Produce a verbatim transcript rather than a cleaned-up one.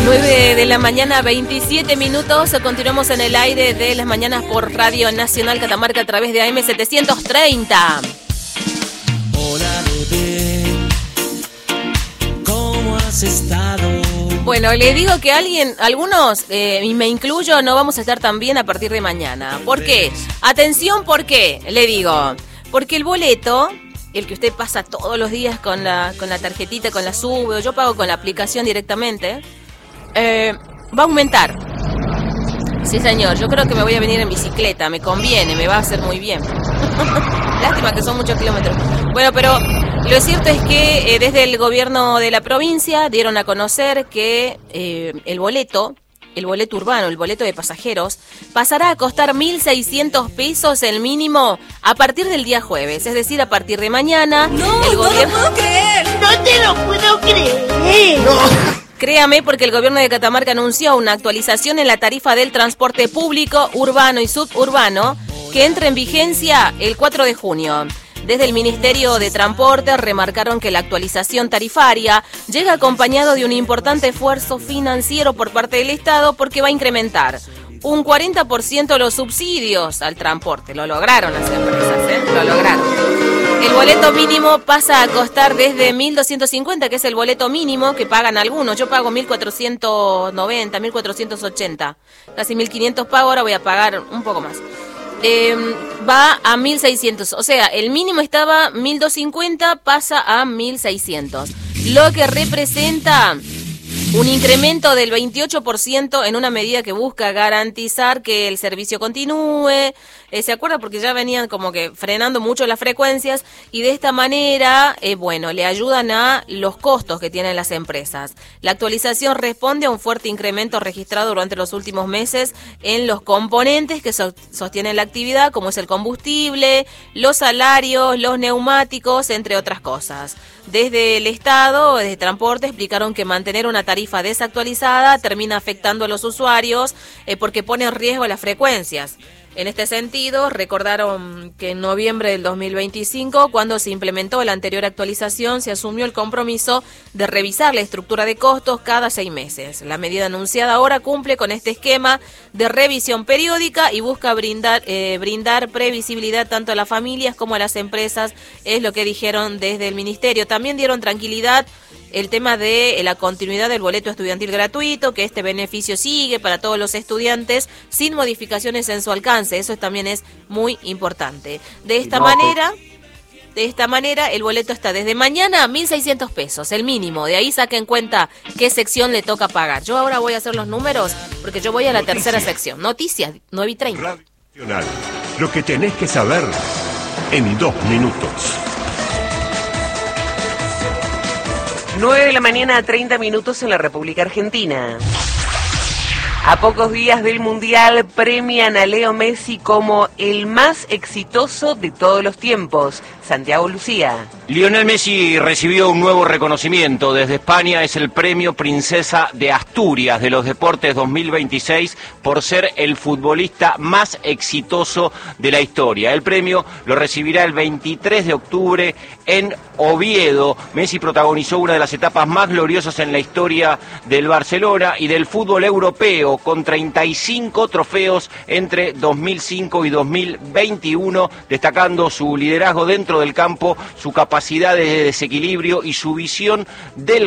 nueve de la mañana, veintisiete minutos. Continuamos en el aire de las mañanas por Radio Nacional Catamarca a través de A M setecientos treinta. Hola, bebé. ¿Cómo has estado? Bueno, le digo que alguien, algunos, eh, y me incluyo, no vamos a estar tan bien a partir de mañana. ¿Por qué? Atención, ¿por qué? Le digo, porque el boleto, el que usted pasa todos los días con la, con la tarjetita, con la sube, o yo pago con la aplicación directamente, eh, va a aumentar. Sí, señor, yo creo que me voy a venir en bicicleta, me conviene, me va a hacer muy bien. Lástima que son muchos kilómetros. Bueno, pero lo cierto es que eh, desde el gobierno de la provincia dieron a conocer que eh, el boleto, el boleto urbano, el boleto de pasajeros, pasará a costar mil seiscientos pesos el mínimo a partir del día jueves, es decir, a partir de mañana. No, el gobierno... no lo puedo creer. No te lo puedo creer. No. Créame, porque el gobierno de Catamarca anunció una actualización en la tarifa del transporte público, urbano y suburbano, que entra en vigencia el cuatro de junio. Desde el Ministerio de Transporte remarcaron que la actualización tarifaria llega acompañado de un importante esfuerzo financiero por parte del Estado porque va a incrementar un cuarenta por ciento los subsidios al transporte. Lo lograron las empresas, ¿eh? Lo lograron. El boleto mínimo pasa a costar desde mil doscientos cincuenta, que es el boleto mínimo que pagan algunos. Yo pago mil cuatrocientos noventa, mil cuatrocientos ochenta. Casi mil quinientos pago, ahora voy a pagar un poco más. Eh, va a mil seiscientos, o sea, el mínimo estaba mil doscientos cincuenta, pasa a mil seiscientos, lo que representa un incremento del veintiocho por ciento en una medida que busca garantizar que el servicio continúe. Eh, ¿Se acuerda? Porque ya venían como que frenando mucho las frecuencias y de esta manera, eh, bueno, le ayudan a los costos que tienen las empresas. La actualización responde a un fuerte incremento registrado durante los últimos meses en los componentes que so- sostienen la actividad, como es el combustible, los salarios, los neumáticos, entre otras cosas. Desde el Estado, desde Transporte, explicaron que mantener una tarifa desactualizada termina afectando a los usuarios eh, porque pone en riesgo las frecuencias. En este sentido, recordaron que en noviembre del dos mil veinticinco, cuando se implementó la anterior actualización, se asumió el compromiso de revisar la estructura de costos cada seis meses. La medida anunciada ahora cumple con este esquema de revisión periódica y busca brindar, eh, brindar previsibilidad tanto a las familias como a las empresas, es lo que dijeron desde el Ministerio. También dieron tranquilidad el tema de la continuidad del boleto estudiantil gratuito, que este beneficio sigue para todos los estudiantes sin modificaciones en su alcance. Eso también es muy importante. De esta no, manera, de esta manera el boleto está desde mañana a mil seiscientos pesos, el mínimo. De ahí saquen cuenta qué sección le toca pagar. Yo ahora voy a hacer los números porque yo voy a la Noticias. tercera sección. Noticias, nueve y treinta. Radio Lo que tenés que saber en dos minutos. nueve de la mañana, treinta minutos en la República Argentina. A pocos días del Mundial premian a Leo Messi como el más exitoso de todos los tiempos. Santiago Lucía. Lionel Messi recibió un nuevo reconocimiento desde España, es el premio Princesa de Asturias de los Deportes dos mil veintiséis por ser el futbolista más exitoso de la historia. El premio lo recibirá el veintitrés de octubre en Oviedo. Messi protagonizó una de las etapas más gloriosas en la historia del Barcelona y del fútbol europeo, con treinta y cinco trofeos entre dos mil cinco y dos mil veintiuno, destacando su liderazgo dentro del campo, su capacidad de desequilibrio y su visión del